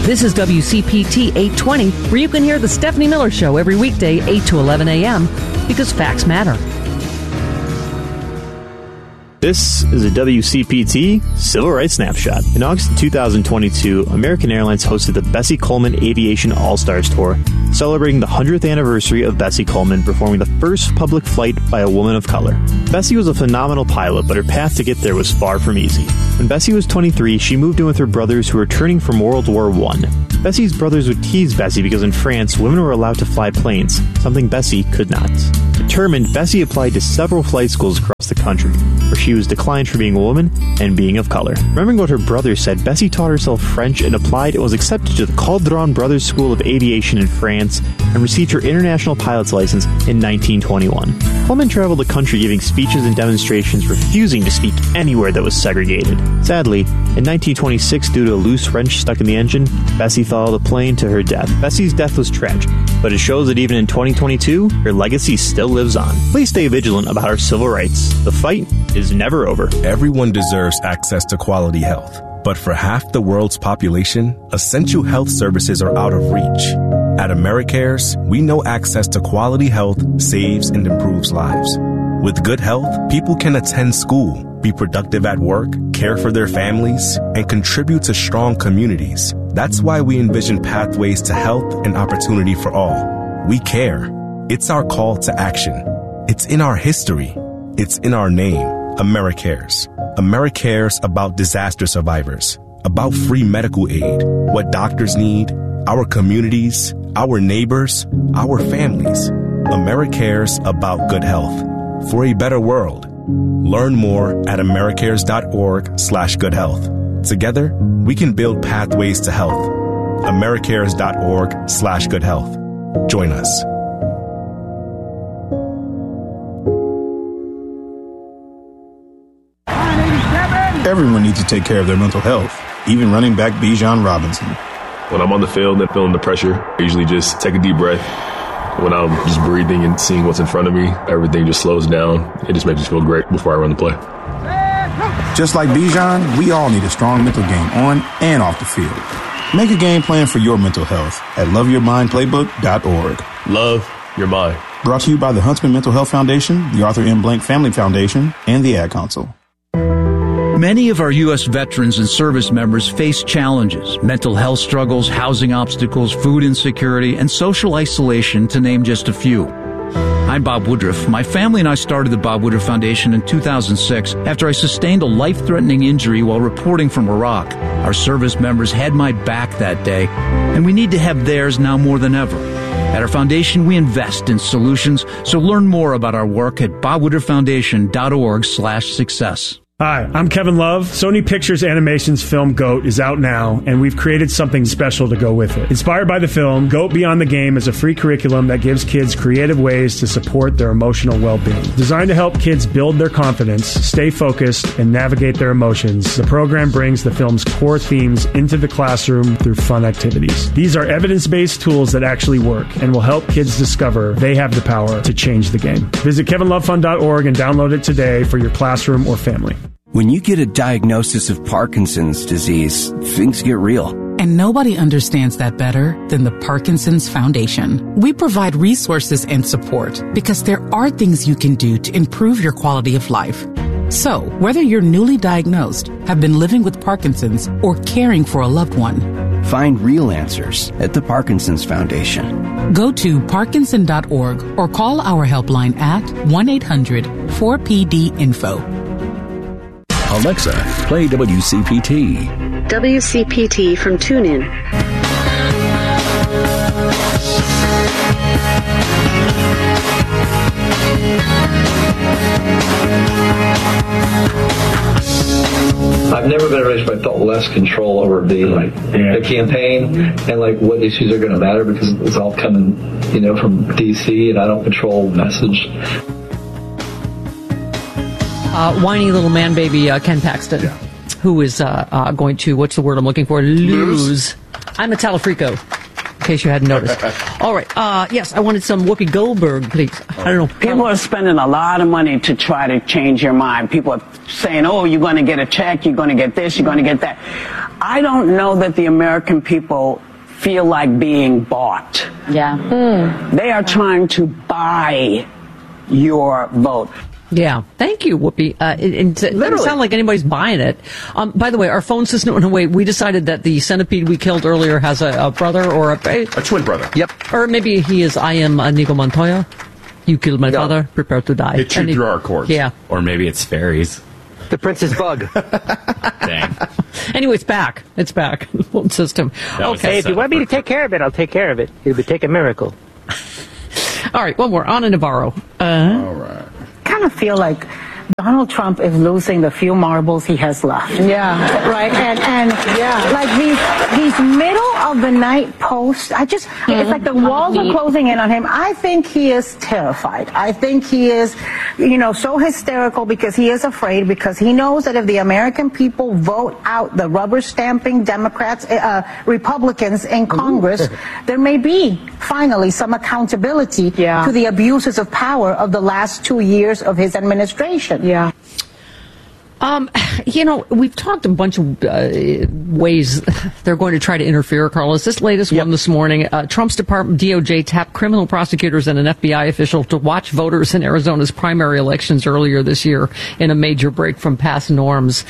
This is WCPT 820, where you can hear the Stephanie Miller Show every weekday, 8 to 11 a.m., because facts matter. This is a WCPT Civil Rights Snapshot. In August of 2022, American Airlines hosted the Bessie Coleman Aviation All-Stars Tour, celebrating the 100th anniversary of Bessie Coleman performing the first public flight by a woman of color. Bessie was a phenomenal pilot, but her path to get there was far from easy. When Bessie was 23, she moved in with her brothers who were returning from World War I. Bessie's brothers would tease Bessie because in France, women were allowed to fly planes, something Bessie could not. Determined, Bessie applied to several flight schools across the country, where she was declined for being a woman and being of color. Remembering what her brothers said, Bessie taught herself French and applied and was accepted to the Caudron Brothers School of Aviation in France and received her international pilot's license in 1921. Coleman traveled the country giving speeches and demonstrations, refusing to speak anywhere that was segregated. Sadly, in 1926, due to a loose wrench stuck in the engine, Bessie followed the plane to her death. Bessie's death was tragic, but it shows that even in 2022, her legacy still lives on. Please stay vigilant about our civil rights. The fight is never over. Everyone deserves access to quality health, but for half the world's population, essential health services are out of reach. At AmeriCares, we know access to quality health saves and improves lives. With good health, people can attend school, be productive at work, care for their families, and contribute to strong communities. That's why we envision pathways to health and opportunity for all. We care. It's our call to action. It's in our history. It's in our name. AmeriCares. AmeriCares about disaster survivors, about free medical aid, what doctors need, our communities, our neighbors, our families. AmeriCares about good health for a better world. Learn more at americares.org/goodhealth. Together, we can build pathways to health. americares.org/goodhealth. Join us. Everyone needs to take care of their mental health, even running back Bijan Robinson. When I'm on the field and feeling the pressure, I usually just take a deep breath. When I'm just breathing and seeing what's in front of me, everything just slows down. It just makes me feel great before I run the play. Just like Bijan, we all need a strong mental game on and off the field. Make a game plan for your mental health at loveyourmindplaybook.org. Love your mind. Brought to you by the Huntsman Mental Health Foundation, the Arthur M. Blank Family Foundation, and the Ad Council. Many of our U.S. veterans and service members face challenges, mental health struggles, housing obstacles, food insecurity, and social isolation, to name just a few. I'm Bob Woodruff. My family and I started the Bob Woodruff Foundation in 2006 after I sustained a life-threatening injury while reporting from Iraq. Our service members had my back that day, and we need to have theirs now more than ever. At our foundation, we invest in solutions, so learn more about our work at bobwoodrufffoundation.org/success. Hi, I'm Kevin Love. Sony Pictures Animation's film GOAT is out now, and we've created something special to go with it. Inspired by the film, GOAT Beyond the Game is a free curriculum that gives kids creative ways to support their emotional well-being. Designed to help kids build their confidence, stay focused, and navigate their emotions, the program brings the film's core themes into the classroom through fun activities. These are evidence-based tools that actually work and will help kids discover they have the power to change the game. Visit kevinlovefund.org and download it today for your classroom or family. When you get a diagnosis of Parkinson's disease, things get real. And nobody understands that better than the Parkinson's Foundation. We provide resources and support because there are things you can do to improve your quality of life. So, whether you're newly diagnosed, have been living with Parkinson's, or caring for a loved one, find real answers at the Parkinson's Foundation. Go to parkinson.org or call our helpline at 1-800-4PD-INFO. Alexa, play WCPT. WCPT from TuneIn. I've never been in a race where I felt less control over the campaign and what issues are going to matter, because it's all coming, from DC, and I don't control the message. Whiny little man baby Ken Paxton, who is going to, what's the word I'm looking for? Lose. I'm a Talafrico, in case you hadn't noticed. All right. Yes, I wanted some Whoopi Goldberg, please. I don't know. People are spending a lot of money to try to change your mind. People are saying, oh, you're going to get a check, you're going to get this, you're going to get that. I don't know that the American people feel like being bought. Yeah. They are trying to buy your vote. Yeah, thank you, Whoopi. It doesn't sound like anybody's buying it. By the way, our phone system went away. We decided that the centipede we killed earlier has a brother or a twin brother. Yep. Or maybe he is, I am Inigo Montoya. You killed my father, prepare to die. It chewed through our cords. Yeah. Or maybe it's fairies. The Princess Bug. Dang. Anyway, it's back. It's back. Phone system. Okay, if you want me to take care of it, I'll take care of it. It would take a miracle. All right, one more. Anna Navarro. All right. Kind of feel like Donald Trump is losing the few marbles he has left. Yeah. Right? And like these middle of the night posts, it's like the walls are closing in on him. I think he is terrified. I think he is, so hysterical because he is afraid, because he knows that if the American people vote out the rubber stamping Democrats, Republicans in Congress, there may be finally some accountability to the abuses of power of the last 2 years of his administration. Yeah. We've talked a bunch of ways they're going to try to interfere, Carlos. This latest one this morning, Trump's department, DOJ, tapped criminal prosecutors and an FBI official to watch voters in Arizona's primary elections earlier this year in a major break from past norms.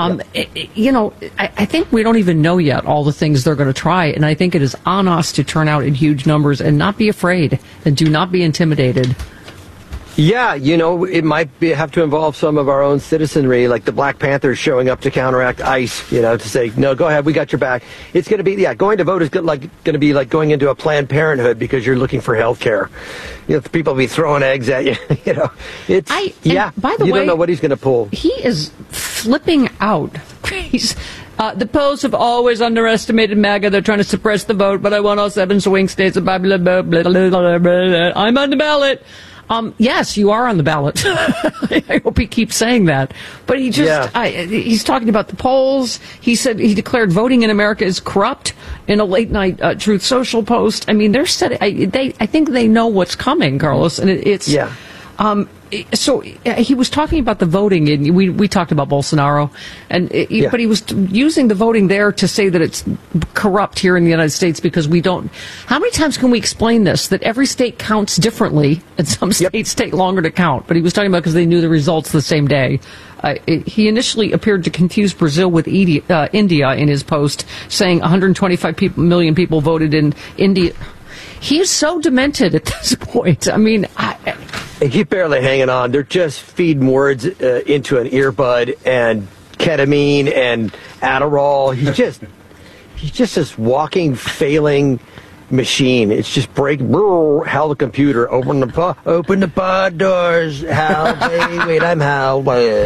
I think we don't even know yet all the things they're going to try, and I think it is on us to turn out in huge numbers and not be afraid and do not be intimidated. Yeah, it might have to involve some of our own citizenry, like the Black Panthers showing up to counteract ICE, to say, no, go ahead, we got your back. It's going to be, going to vote is going to be like going into a Planned Parenthood because you're looking for health care. People be throwing eggs at you, It's, by the you way, don't know what he's going to pull. He is flipping out. The polls have always underestimated MAGA. They're trying to suppress the vote, but I won all 7 swing states. Blah, blah, blah, blah, blah, blah, blah. I'm on the ballot. Yes, you are on the ballot. I hope he keeps saying that. But he he's talking about the polls. He said he declared voting in America is corrupt in a late night Truth Social post. I mean, I think they know what's coming, Carlos, and it's. So he was talking about the voting, and we talked about Bolsonaro, but he was using the voting there to say that it's corrupt here in the United States because we don't. How many times can we explain this? That every state counts differently, and some states take longer to count. But he was talking about because they knew the results the same day. He initially appeared to confuse Brazil with India in his post, saying 125 million people voted in India. He is so demented at this point. I mean, he's barely hanging on. They're just feeding words into an earbud and ketamine and Adderall. He's just this walking, failing machine. It's just Hal the computer. Open the pod doors. Hal, wait, I'm Hal.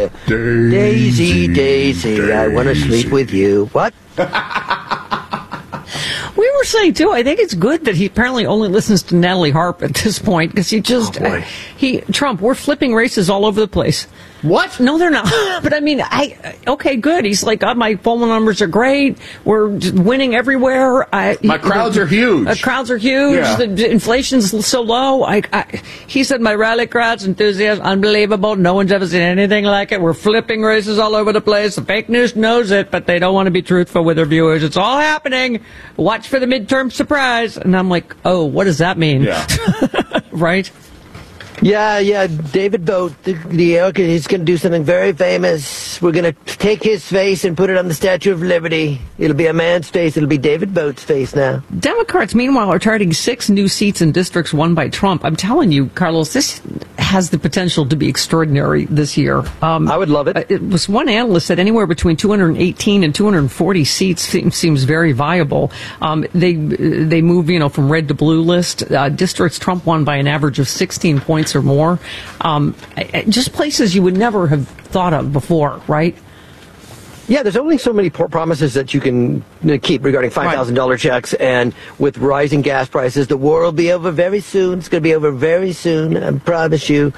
Daisy, I want to sleep with you. What? We were saying, too, I think it's good that he apparently only listens to Natalie Harp at this point, because Trump, we're flipping races all over the place. What? No, they're not. But I mean, okay, good. He's like, my phone numbers are great. We're winning everywhere. My crowds are huge. Crowds are huge. Yeah. The inflation's so low. He said, my rally crowd's enthusiasm, unbelievable. No one's ever seen anything like it. We're flipping races all over the place. The fake news knows it, but they don't want to be truthful with their viewers. It's all happening. Watch for the midterm surprise. And I'm like, oh, what does that mean? Yeah. Right? Yeah, David Vogt, he's going to do something very famous. We're going to take his face and put it on the Statue of Liberty. It'll be a man's face. It'll be David Vogt's face now. Democrats, meanwhile, are targeting 6 new seats in districts won by Trump. I'm telling you, Carlos, this has the potential to be extraordinary this year. I would love it. It was one analyst said anywhere between 218 and 240 seats seems very viable. They move, from red to blue list. Districts Trump won by an average of 16 points or more. Just places you would never have thought of before, right? Yeah, there's only so many promises that you can keep regarding $5,000 checks, and with rising gas prices, the war will be over very soon. It's going to be over very soon, I promise you.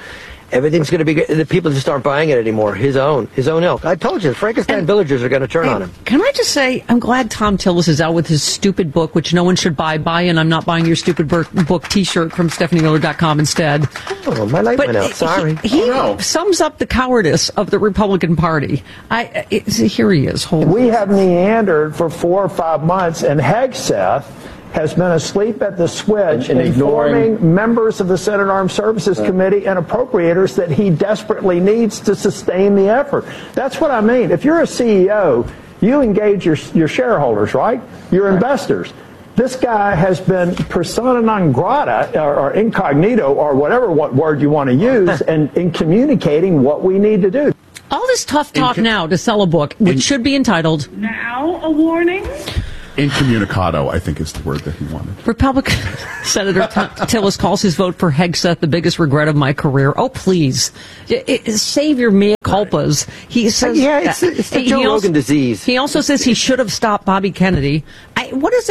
everything's going to be good. The people just aren't buying it anymore. His own ilk. I told you, the Frankenstein villagers are going to turn on him. Can I just say, I'm glad Tom Tillis is out with his stupid book, which no one should buy. Buy in, I'm not buying your stupid book T-shirt from StephanieMiller.com instead. Oh, my light went out. Sorry. He sums up the cowardice of the Republican Party. Here he is. We have meandered for 4 or 5 months, and Hegseth has been asleep at the switch and informing members of the Senate Armed Services Committee and appropriators that he desperately needs to sustain the effort. That's what I mean. If you're a CEO, you engage your shareholders, right? Your investors. This guy has been persona non grata or incognito or whatever word you want to use in communicating what we need to do. All this tough talk now to sell a book, which should be entitled Now a warning? Incommunicado, I think, is the word that he wanted. Republican Senator Tillis calls his vote for Hegseth the biggest regret of my career. Oh, please. Save your mea culpas. He says, it's the Joe Rogan disease. He also says he should have stopped Bobby Kennedy. What is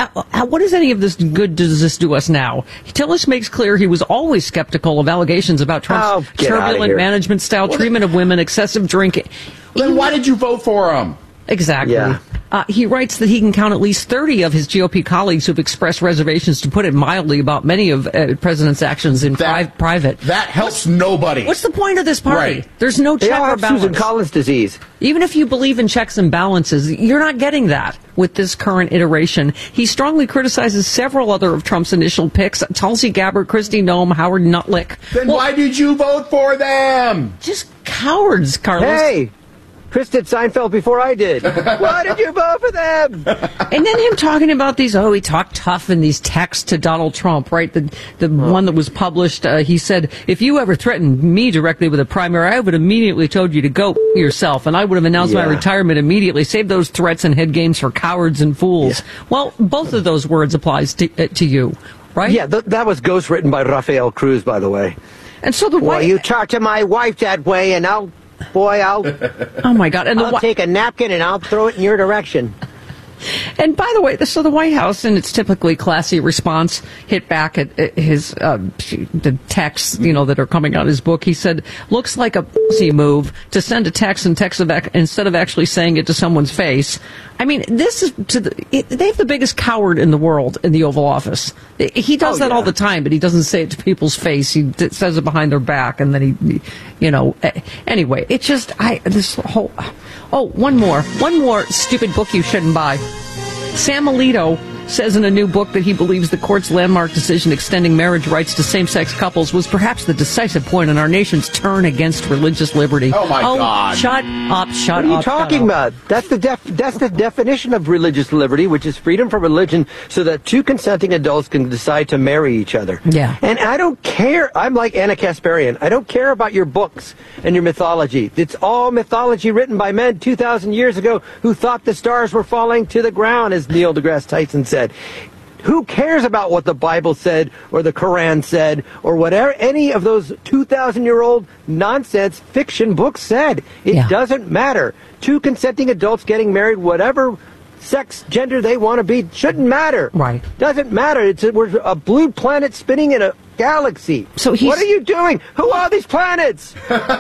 any of this good does this do us now? Tillis makes clear he was always skeptical of allegations about Trump's turbulent management style, treatment of women, excessive drinking. Then why did you vote for him? Exactly. Yeah. He writes that he can count at least 30 of his GOP colleagues who've expressed reservations, to put it mildly, about many of President's actions in private. That helps nobody. What's the point of this party? Right. There's no check or balance. Susan Collins disease. Even if you believe in checks and balances, you're not getting that with this current iteration. He strongly criticizes several other of Trump's initial picks: Tulsi Gabbard, Kristi Noem, Howard Nutlick. Then why did you vote for them? Just cowards, Carlos. Hey! Chris did Seinfeld before I did. Why did you vote for them? And then him talking about these, he talked tough in these texts to Donald Trump, right? The one that was published, he said, if you ever threatened me directly with a primary, I would immediately told you to go yourself, and I would have announced my retirement immediately. Save those threats and head games for cowards and fools. Yeah. Well, both of those words applies to you, right? Yeah, that was ghostwritten by Rafael Cruz, by the way. And so you talk to my wife that way, and I'll oh my God! And I'll take a napkin and I'll throw it in your direction. And by the way, so the White House, in its typically classy response, hit back at his the texts, that are coming out of his book. He said, "Looks like a pussy move to send a text instead of actually saying it to someone's face." I mean, this is they have the biggest coward in the world in the Oval Office. He does that all the time, but he doesn't say it to people's face. He says it behind their back, and then he anyway, it's just this whole. Oh, one more stupid book you shouldn't buy. Sam Alito says in a new book that he believes the court's landmark decision extending marriage rights to same-sex couples was perhaps the decisive point in our nation's turn against religious liberty. Oh, my God. Shut up. What are you talking about? That's the definition of religious liberty, which is freedom from religion so that two consenting adults can decide to marry each other. Yeah. And I don't care. I'm like Anna Kasparian. I don't care about your books and your mythology. It's all mythology written by men 2,000 years ago who thought the stars were falling to the ground, as Neil deGrasse Tyson said. Who cares about what the Bible said or the Quran said or whatever any of those 2,000-year-old nonsense fiction books said? It doesn't matter. Two consenting adults getting married, whatever sex, gender they want to be, shouldn't matter. Right. Doesn't matter. We're a blue planet spinning in a galaxy. So what are you doing? Who are these planets?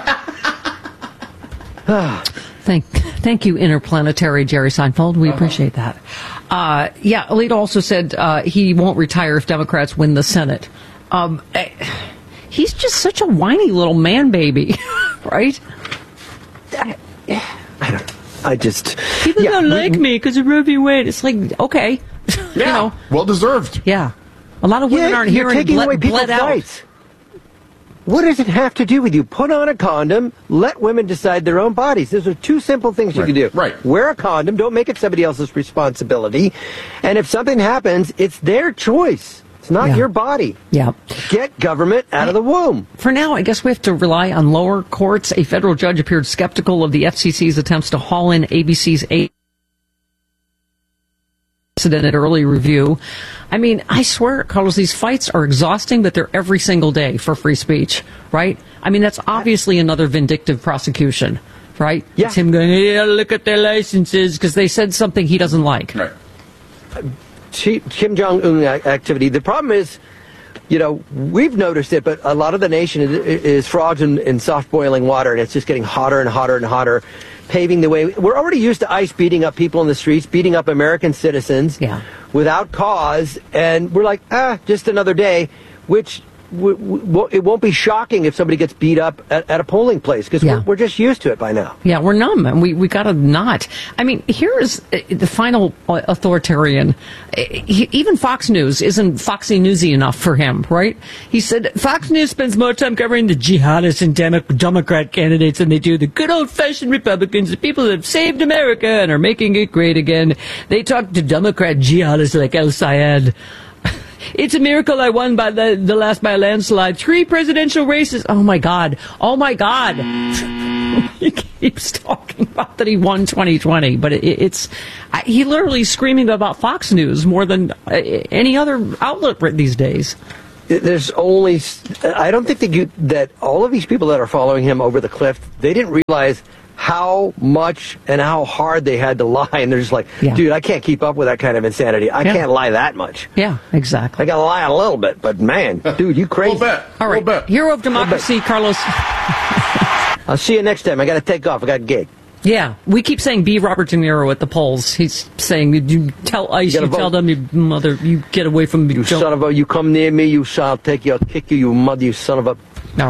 Thank you, interplanetary Jerry Seinfeld. We appreciate that. Alito also said he won't retire if Democrats win the Senate. He's just such a whiny little man baby, right? People don't like me because of Roe v. Wade. It's like, okay. Yeah, well deserved. Yeah. A lot of women aren't hearing taking away people's bled out. rights. What does it have to do with you? Put on a condom, let women decide their own bodies. Those are two simple things you can do. Right. Wear a condom, don't make it somebody else's responsibility. And if something happens, it's their choice. It's not your body. Yeah. Get government out of the womb. For now, I guess we have to rely on lower courts. A federal judge appeared skeptical of the FCC's attempts to haul in ABC's incident at early review. I mean, I swear, Carlos, these fights are exhausting, but they're every single day for free speech, right? I mean, that's obviously another vindictive prosecution, right? Yeah. It's him going, look at their licenses, because they said something he doesn't like. Right. Kim Jong-un activity. The problem is, we've noticed it, but a lot of the nation is frogs in soft boiling water, and it's just getting hotter and hotter and hotter, paving the way. We're already used to ICE beating up people in the streets, beating up American citizens without cause, and we're like, just another day, which it won't be shocking if somebody gets beat up at a polling place, because we're just used to it by now. Yeah, we're numb, and we got to not. I mean, here is the final authoritarian. Even Fox News isn't Foxy Newsy enough for him, right? He said Fox News spends more time covering the jihadists and Democrat candidates than they do the good old-fashioned Republicans, the people that have saved America and are making it great again. They talk to Democrat jihadists like El Sayed. It's a miracle I won by the last by a landslide. 3 presidential races. Oh, my God. Oh, my God. He keeps talking about that he won 2020, but he literally screaming about Fox News more than any other outlet these days. There's only, I don't think that all of these people that are following him over the cliff, they didn't realize how much and how hard they had to lie, and they're just like, dude, I can't keep up with that kind of insanity. I can't lie that much. Yeah, exactly. I gotta lie a little bit, but man, dude, you crazy. All right, hero of democracy, Carlos. I'll see you next time. I gotta take off. I got a gig. Yeah, we keep saying be Robert De Niro at the polls. He's saying, you tell ICE, you tell them, you get away from me. You son of a, you come near me, I'll kick you, you mother, you son of a. All right.